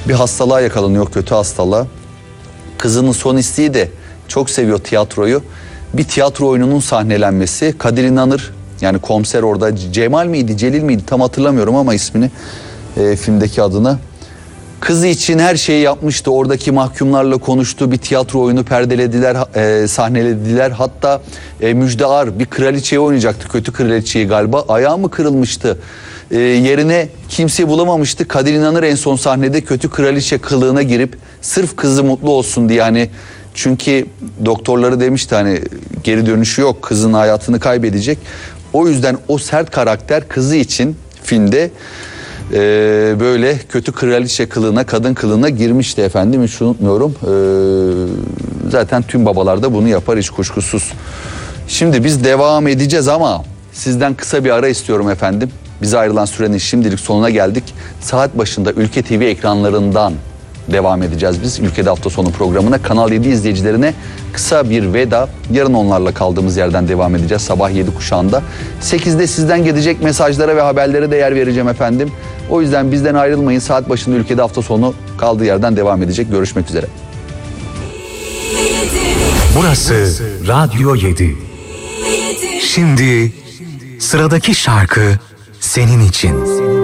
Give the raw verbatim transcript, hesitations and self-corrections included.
bir hastalığa yakalanıyor, kötü hastalığa. Kızının son isteği de, çok seviyor tiyatroyu, bir tiyatro oyununun sahnelenmesi. Kadir İnanır, yani komiser orada, Cemal miydi Celil miydi tam hatırlamıyorum ama ismini, e, filmdeki adını. Kızı için her şeyi yapmıştı. Oradaki mahkumlarla konuştu. Bir tiyatro oyunu perdelediler, e, sahnelediler. Hatta e, Müjde Ar bir kraliçeyi oynayacaktı. Kötü kraliçeyi galiba. Ayağı mı kırılmıştı? E, yerine kimseyi bulamamıştı. Kadir İnanır en son sahnede kötü kraliçe kılığına girip sırf kızı mutlu olsun diye, yani çünkü doktorları demişti hani geri dönüşü yok. Kızın hayatını kaybedecek. O yüzden o sert karakter kızı için filmde Ee, böyle kötü kraliçe kılığına, kadın kılığına girmişti efendim, hiç unutmuyorum. Ee, zaten tüm babalar da bunu yapar hiç kuşkusuz. Şimdi biz devam edeceğiz ama sizden kısa bir ara istiyorum efendim. Bize ayrılan sürenin şimdilik sonuna geldik. Saat başında Ülke T V ekranlarından devam edeceğiz biz. Ülke'de hafta sonu programına Kanal yedi izleyicilerine kısa bir veda. Yarın onlarla kaldığımız yerden devam edeceğiz sabah yedi kuşağında. sekizde sizden gelecek mesajlara ve haberlere de yer vereceğim efendim. O yüzden bizden ayrılmayın. Saat başında Ülke'de hafta sonu kaldığı yerden devam edecek. Görüşmek üzere. Burası Radyo yedi. Şimdi sıradaki şarkı senin için.